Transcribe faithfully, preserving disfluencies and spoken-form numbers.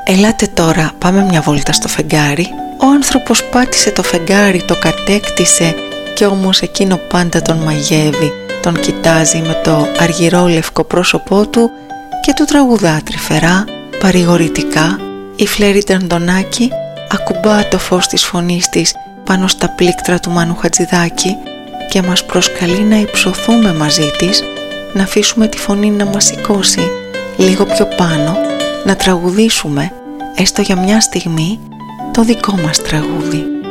Ελάτε τώρα, πάμε μια βόλτα στο φεγγάρι. Ο άνθρωπος πάτησε το φεγγάρι, το κατέκτησε και όμως εκείνο πάντα τον μαγεύει. Τον κοιτάζει με το αργυρόλευκο πρόσωπό του και του τραγουδά τρυφερά, παρηγορητικά. Η Φλέρη Αντωνάκη ακουμπά το φως της φωνής της πάνω στα πλήκτρα του Μάνου Χατζηδάκη και μας προσκαλεί να υψωθούμε μαζί της, να αφήσουμε τη φωνή να μας σηκώσει λίγο πιο πάνω, να τραγουδήσουμε έστω για μια στιγμή το δικό μας τραγούδι.